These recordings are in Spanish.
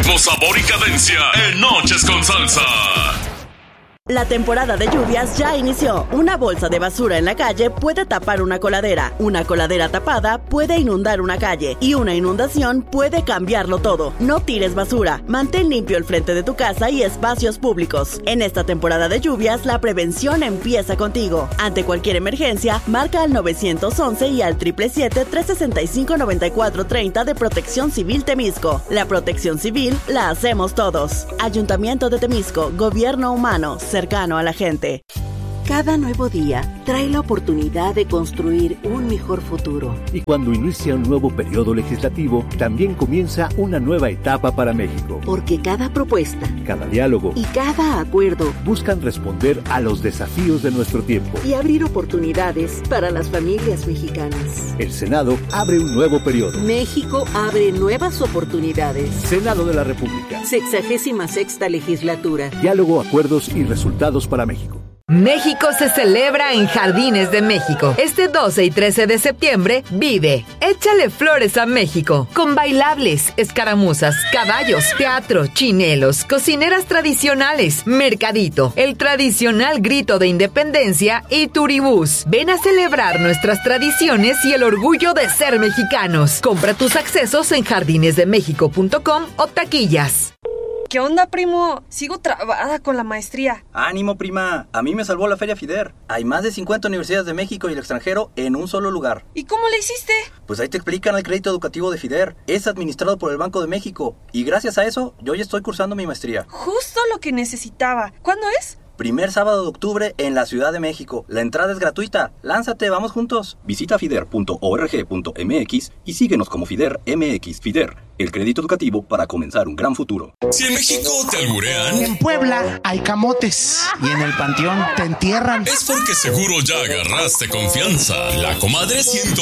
Ritmo, sabor y cadencia en Noches con Salsa. La temporada de lluvias ya inició. Una bolsa de basura en la calle puede tapar una coladera. Una coladera tapada puede inundar una calle. Y una inundación puede cambiarlo todo. No tires basura. Mantén limpio el frente de tu casa y espacios públicos. En esta temporada de lluvias, la prevención empieza contigo. Ante cualquier emergencia, marca al 911 y al 777-365-9430 de Protección Civil Temisco. La protección civil la hacemos todos. Ayuntamiento de Temisco, Gobierno Humano, cercano a la gente. Cada nuevo día trae la oportunidad de construir un mejor futuro. Y cuando inicia un nuevo periodo legislativo, también comienza una nueva etapa para México. Porque cada propuesta, cada diálogo y cada acuerdo buscan responder a los desafíos de nuestro tiempo y abrir oportunidades para las familias mexicanas. El Senado abre un nuevo periodo. México abre nuevas oportunidades. Senado de la República. 66ª legislatura. Diálogo, acuerdos y resultados para México. México se celebra en Jardines de México. Este 12 y 13 de septiembre, vive Échale Flores a México, con bailables, escaramuzas, caballos, teatro, chinelos, cocineras tradicionales, mercadito, el tradicional grito de independencia y turibús. Ven a celebrar nuestras tradiciones y el orgullo de ser mexicanos. Compra tus accesos en jardinesdemexico.com o taquillas. ¿Qué onda, primo? Sigo trabada con la maestría. Ánimo, prima. A mí me salvó la Feria FIDER. Hay más de 50 universidades de México y el extranjero en un solo lugar. ¿Y cómo le hiciste? Pues ahí te explican el crédito educativo de FIDER. Es administrado por el Banco de México. Y gracias a eso, yo ya estoy cursando mi maestría. Justo lo que necesitaba. ¿Cuándo es? Primer sábado de octubre en la Ciudad de México. La entrada es gratuita. Lánzate, vamos juntos. Visita fider.org.mx y síguenos como FIDER MX. FIDER, el crédito educativo para comenzar un gran futuro. Si en México te alburean, en Puebla hay camotes y en el Panteón te entierran. Es porque seguro ya agarraste confianza. La Comadre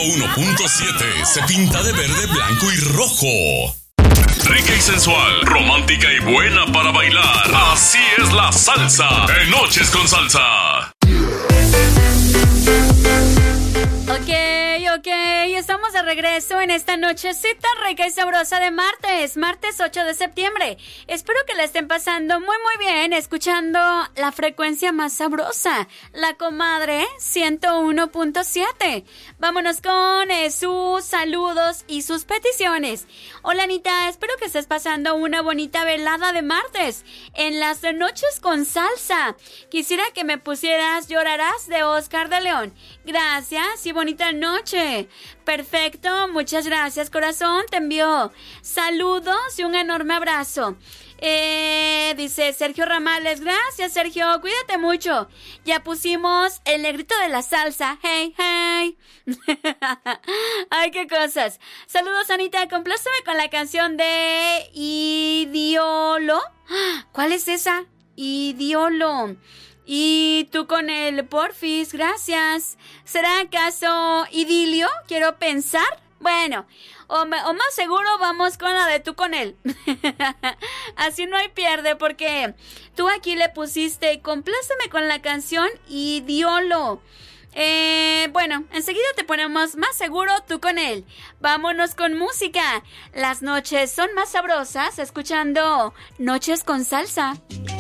101.7 se pinta de verde, blanco y rojo. Rica y sensual, romántica y buena para bailar. Así es la salsa en Noches con Salsa. Ok, estamos de regreso en esta nochecita rica y sabrosa de martes 8 de septiembre. Espero que la estén pasando muy bien, escuchando la frecuencia más sabrosa, la Comadre 101.7. Vámonos con sus saludos y sus peticiones. Hola, Anita, espero que estés pasando una bonita velada de martes en las Noches con Salsa. Quisiera que me pusieras Llorarás de Oscar de León. Gracias y bonita noche. Perfecto, muchas gracias, corazón. Te envío saludos y un enorme abrazo. Dice Sergio Ramales, gracias, Sergio, cuídate mucho. Ya pusimos el negrito de la salsa. Hey, hey. Ay, qué cosas. Saludos, Anita, compláceme con la canción de Idiolo. ¿Cuál es esa? Idiolo. Y tú con el porfis, gracias. ¿Será acaso idilio? Quiero pensar. Bueno, o más seguro vamos con la de tú con él. Así no hay pierde, porque tú aquí le pusiste compláceme con la canción Idiolo. Bueno, enseguida te ponemos más seguro tú con él. Vámonos con música. Las noches son más sabrosas escuchando Noches con Salsa.